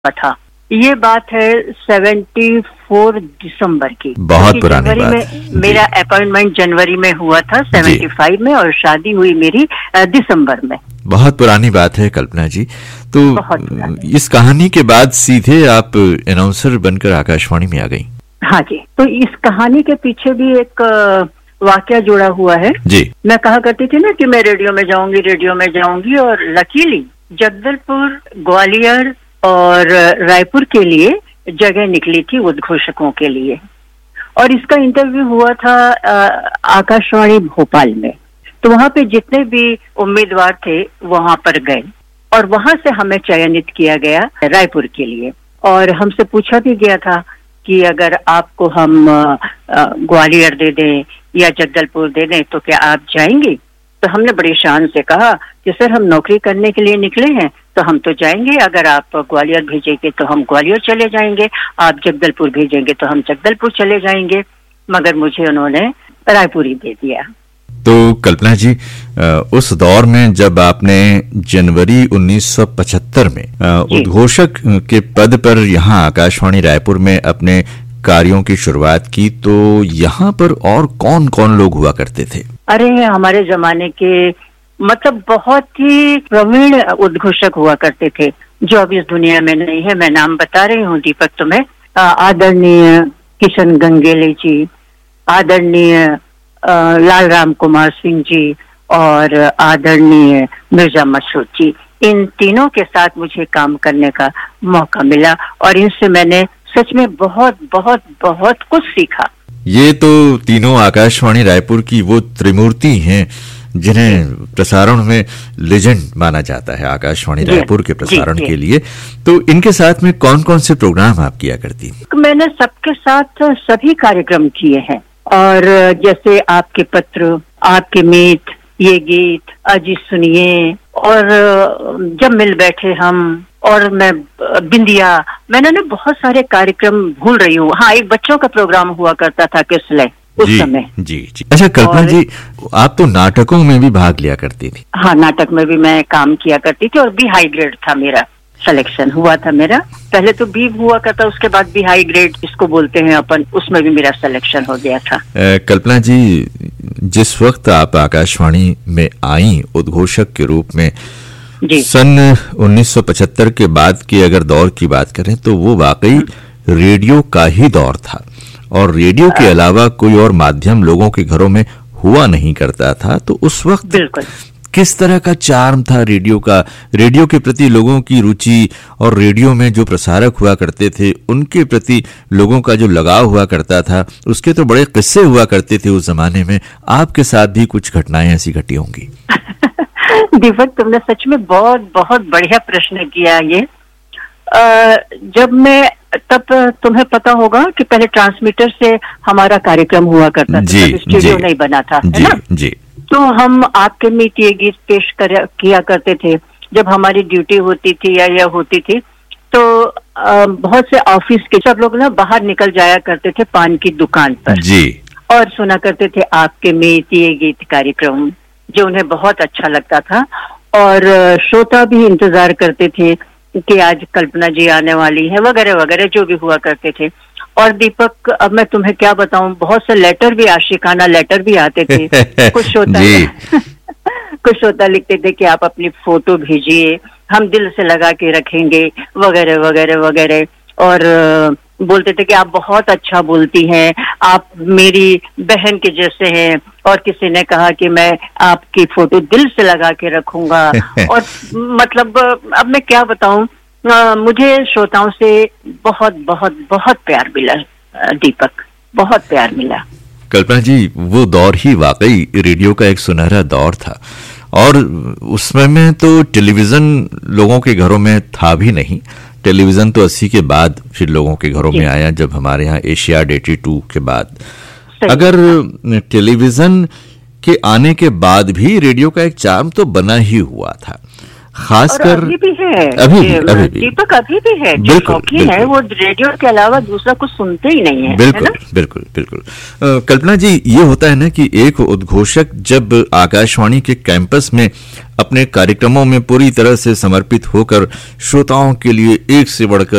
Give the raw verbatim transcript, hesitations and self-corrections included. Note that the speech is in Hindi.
था। ये बात है चौहत्तर दिसंबर की। बहुत पुरानी जनवरी बात में मेरा अपॉइंटमेंट जनवरी में हुआ था पचहत्तर में, और शादी हुई मेरी दिसंबर में। बहुत पुरानी बात है कल्पना जी। तो इस कहानी के बाद सीधे आप अनाउंसर बनकर आकाशवाणी में आ गई। हाँ जी, तो इस कहानी के पीछे भी एक वाकया जुड़ा हुआ है जी। मैं कहा करती थी ना कि मैं रेडियो में जाऊंगी रेडियो में जाऊंगी और लकीली जगदलपुर, ग्वालियर और रायपुर के लिए जगह निकली थी उद्घोषकों के लिए, और इसका इंटरव्यू हुआ था आकाशवाणी भोपाल में। तो वहां पे जितने भी उम्मीदवार थे वहां पर गए और वहां से हमें चयनित किया गया रायपुर के लिए। और हमसे पूछा भी गया था कि अगर आपको हम ग्वालियर दे दें या जगदलपुर दे दें तो क्या आप जाएंगे? तो हमने बड़ी शान से कहा कि सर हम नौकरी करने के लिए निकले हैं तो हम तो जाएंगे, अगर आप ग्वालियर भेजेंगे तो हम ग्वालियर चले जाएंगे, आप जगदलपुर भेजेंगे तो हम जगदलपुर चले जाएंगे। मगर मुझे उन्होंने रायपुर ही दे दिया। तो कल्पना जी, उस दौर में जब आपने जनवरी उन्नीस सौ पचहत्तर में उद्घोषक के पद पर यहाँ आकाशवाणी रायपुर में अपने कार्यों की शुरुआत की, तो यहाँ पर और कौन कौन लोग हुआ करते थे? अरे हमारे जमाने के मतलब बहुत ही प्रवीण उद्घोषक हुआ करते थे जो अब इस दुनिया में नहीं है। मैं नाम बता रही हूँ दीपक तुम्हें। आदरणीय किशन गंगेले जी, आदरणीय लाल राम कुमार सिंह जी और आदरणीय मिर्जा मसरूद जी, इन तीनों के साथ मुझे काम करने का मौका मिला और इनसे मैंने सच में बहुत बहुत बहुत कुछ सीखा। ये तो तीनों आकाशवाणी रायपुर की वो त्रिमूर्ति हैं जिन्हें प्रसारण में लेजेंड माना जाता है आकाशवाणी रायपुर के प्रसारण के लिए। तो इनके साथ में कौन कौन से प्रोग्राम आप किया करती थी? मैंने सबके साथ सभी कार्यक्रम किए हैं, और जैसे आपके पत्र, आपके मीत, ये गीत, अजी सुनिए, और जब मिल बैठे हम, और मैं बिंदिया, मैंने ना बहुत सारे कार्यक्रम भूल रही हूँ। हाँ, एक बच्चों का प्रोग्राम हुआ करता था किसले उस जी, समय जी जी। अच्छा कल्पना जी, आप तो नाटकों में भी भाग लिया करती थी? हाँ, नाटक में भी मैं काम किया करती थी और बी हाई ग्रेड था मेरा, सिलेक्शन हुआ था मेरा। पहले तो बी हुआ करता, उसके बाद भी हाई ग्रेड जिसको बोलते हैं अपन, उसमें भी मेरा सिलेक्शन हो गया था। आ, कल्पना जी, जिस वक्त आप आकाशवाणी में आई उद्घोषक के रूप में जी, सन उन्नीस सौ पचहत्तर के बाद के अगर दौर की बात करें तो वो वाकई रेडियो का ही दौर था, और रेडियो के अलावा कोई और माध्यम लोगों के घरों में हुआ नहीं करता था। तो उस वक्त बिल्कुल किस तरह का चार्म था रेडियो का, रेडियो के प्रति लोगों की रुचि, और रेडियो में जो प्रसारक हुआ करते थे उनके प्रति लोगों का जो लगाव हुआ करता था, उसके तो बड़े किस्से हुआ करते थे उस जमाने में। आपके साथ भी कुछ घटनाएं ऐसी घटी होंगी? दीपक, तुमने सच में बहुत बहुत बढ़िया प्रश्न किया ये। आ, जब मैं तब तुम्हें पता होगा कि पहले ट्रांसमीटर से हमारा कार्यक्रम हुआ करता था, स्टूडियो नहीं बना था, है ना? जी। तो हम आपके मीत ये गीत पेश कर, किया करते थे जब हमारी ड्यूटी होती थी या या होती थी। तो आ, बहुत से ऑफिस के सब लोग ना बाहर निकल जाया करते थे पान की दुकान पर जी, और सुना करते थे आपके मीत ये गीत कार्यक्रम, जो उन्हें बहुत अच्छा लगता था। और श्रोता भी इंतजार करते थे कि आज कल्पना जी आने वाली है, वगैरह वगैरह जो भी हुआ करते थे। और दीपक, अब मैं तुम्हें क्या बताऊं, बहुत से लेटर भी, आशिकाना लेटर भी आते थे। कुछ श्रोता कुछ श्रोता लिखते थे कि आप अपनी फोटो भेजिए, हम दिल से लगा के रखेंगे, वगैरह वगैरह वगैरह। और बोलते थे कि आप बहुत अच्छा बोलती हैं, आप मेरी बहन के जैसे हैं। और किसी ने कहा कि मैं आपकी फोटो दिल से लगा के रखूंगा। और मतलब अब मैं क्या बताऊं, मुझे श्रोताओं से बहुत बहुत बहुत प्यार मिला दीपक, बहुत प्यार मिला। कल्पना जी, वो दौर ही वाकई रेडियो का एक सुनहरा दौर था, और उसमें में तो टेलीविजन लोगों के घरों में था भी नहीं। टेलीविजन तो अस्सी के बाद फिर लोगों के घरों में आया, जब हमारे यहाँ एशियाड बयासी के बाद। अगर टेलीविजन के आने के बाद भी रेडियो का एक चार्म तो बना ही हुआ था, खासकर अभी भी है। अभी भी, अभी भी दीपक, अभी भी है। जो शौकीन है वो रेडियो के अलावा दूसरा कुछ सुनते ही नहीं है। बिल्कुल है बिल्कुल बिल्कुल। कल्पना जी, ये होता है ना कि एक उद्घोषक जब आकाशवाणी के कैंपस में अपने कार्यक्रमों में पूरी तरह से समर्पित होकर श्रोताओं के लिए एक से बढ़कर